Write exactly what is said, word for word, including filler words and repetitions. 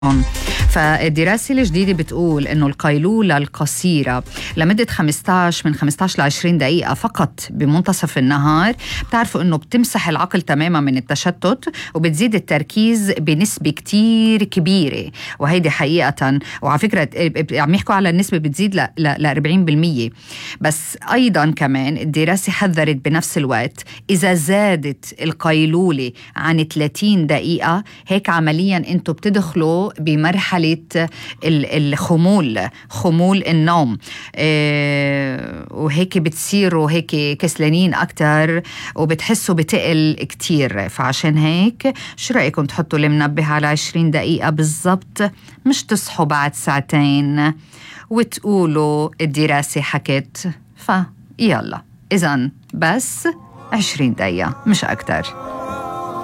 فالدراسة الجديدة بتقول إنه القيلولة القصيرة لمدة خمسة عشر من خمسة عشر ل عشرين دقيقة فقط بمنتصف النهار بتعرفوا إنه بتمسح العقل تماما من التشتت وبتزيد التركيز بنسبة كتير كبيرة، وهيدي حقيقة. وعلى فكرة عم يحكوا على النسبة بتزيد ل ل أربعين بالمية. بس أيضا كمان الدراسة حذرت بنفس الوقت إذا زادت القيلولة عن ثلاثين دقيقة هيك عمليا أنتوا بتدخلوا بمرحلة الخمول، خمول النوم، إيه وهيك بتصيروا هيك كسلانين أكتر وبتحسوا بتقل كتير. فعشان هيك شو رأيكم تحطوا المنبه على عشرين دقيقة بالضبط، مش تصحوا بعد ساعتين وتقولوا الدراسة حكت. فيلا إذن بس عشرين دقيقة مش أكتر.